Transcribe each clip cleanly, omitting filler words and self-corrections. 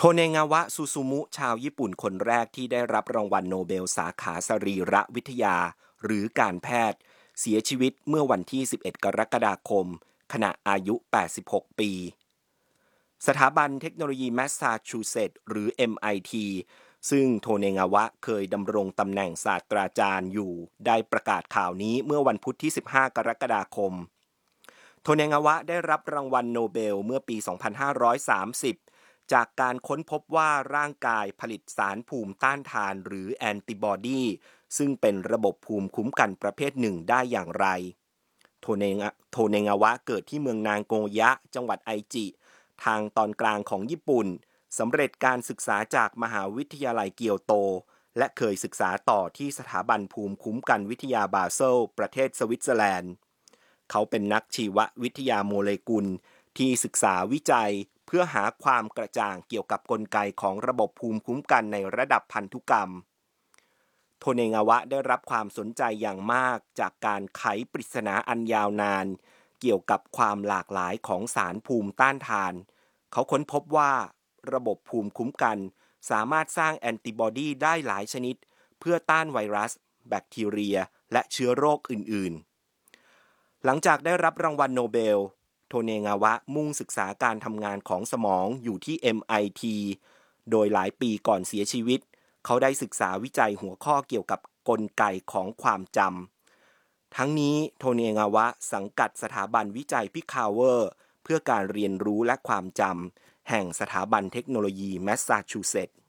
เนงาวะซูซูมุชาวญี่ปุ่นคนแรกที่ได้รับรางวัลโนเบลสาขาสรีรวิทยาหรือการแพทย์เสียชีวิตเมื่อวันที่11กรกฎาคมขณะอายุ86ปีสถาบันเทคโนโลยีแมสซาชูเซตส์หรือ MIT ซึ่งโทเนงาวะเคยดำรงตำแหน่งศาสตราจารย์อยู่ได้ประกาศข่าวนี้เมื่อวันพุธที่15กรกฎาคมโทเนงาวะได้รับรางวัลโนเบลเมื่อปี2530จากการค้นพบว่าร่างกายผลิตสารภูมิต้านทานหรือแอนติบอดีซึ่งเป็นระบบภูมิคุ้มกันประเภทหนึ่งได้อย่างไรโทเนงาวะเกิดที่เมืองนางโกยะจังหวัดไอจิทางตอนกลางของญี่ปุ่นสำเร็จการศึกษาจากมหาวิทยาลัยเกียวโตและเคยศึกษาต่อที่สถาบันภูมิคุ้มกันวิทยาบาเซลประเทศสวิตเซอร์แลนด์เขาเป็นนักชีววิทยาโมเลกุลที่ศึกษาวิจัยเพื่อหาความกระจ่างเกี่ยวกับกลไกของระบบภูมิคุ้มกันในระดับพันธุกรรมโทเนงาวะได้รับความสนใจอย่างมากจากการไขปริศนาอันยาวนานเกี่ยวกับความหลากหลายของสารภูมิต้านทานเขาค้นพบว่าระบบภูมิคุ้มกันสามารถสร้างแอนติบอดีได้หลายชนิดเพื่อต้านไวรัสแบคทีเรียและเชื้อโรคอื่นๆหลังจากได้รับรางวัลโนเบลโทเนงาวะมุ่งศึกษาการทำงานของสมองอยู่ที่ MIT โดยหลายปีก่อนเสียชีวิตเขาได้ศึกษาวิจัยหัวข้อเกี่ยวกับกลไกของความจำทั้งนี้โทเนงาวะสังกัดสถาบันวิจัยพิคาวเวอร์เพื่อการเรียนรู้และความจำแห่งสถาบันเทคโนโลยีแมสซาชูเซตส์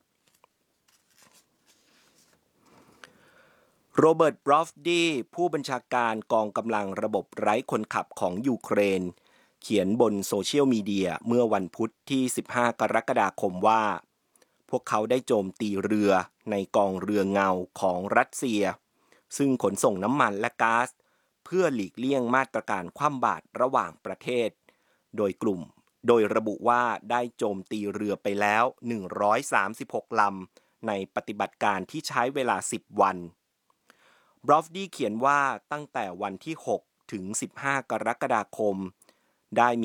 โรเบิร์ต บรอฟดี้ผู้บัญชาการกองกำลังระบบไร้คนขับของยูเครนเขียนบนโซเชียลมีเดียเมื่อวันพุธที่15กรกฎาคมว่าพวกเขาได้โจมตีเรือในกองเรือเงาของรัสเซียซึ่งขนส่งน้ำมันและก๊าซเพื่อหลีกเลี่ยงมาตรการคว่ำบาตรระหว่างประเทศโดยระบุว่าได้โจมตีเรือไปแล้ว136ลำในปฏิบัติการที่ใช้เวลา10วันบรอฟดี้เขียนว่าตั้งแต่วันที่6ถึง15กรกฎาคมได้